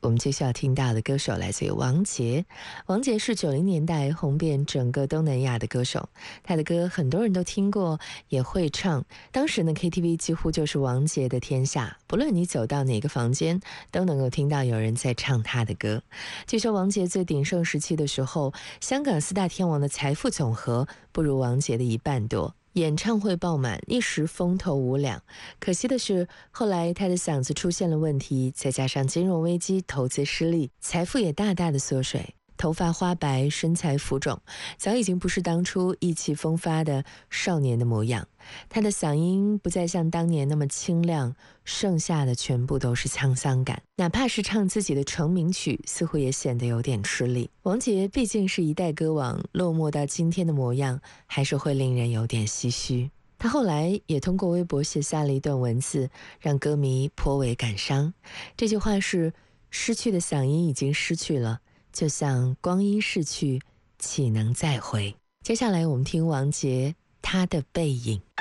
我们接下来听到的歌手来自于王杰。王杰是90年代红遍整个东南亚的歌手，他的歌很多人都听过，也会唱。当时呢 KTV 几乎就是王杰的天下，不论你走到哪个房间，都能够听到有人在唱他的歌。据说王杰最鼎盛时期的时候，香港四大天王的财富总和不如王杰的一半多，演唱会爆满，一时风头无两。可惜的是，后来他的嗓子出现了问题，再加上金融危机、投资失利，财富也大大的缩水，头发花白，身材浮肿，早已经不是当初意气风发的少年的模样。他的嗓音不再像当年那么清亮，剩下的全部都是沧桑感，哪怕是唱自己的成名曲，似乎也显得有点吃力。王杰毕竟是一代歌王，落寞到今天的模样，还是会令人有点唏嘘。他后来也通过微博写下了一段文字，让歌迷颇为感伤。这句话是：失去的嗓音已经失去了，就像光阴逝去，岂能再回。接下来我们听王杰他的背影。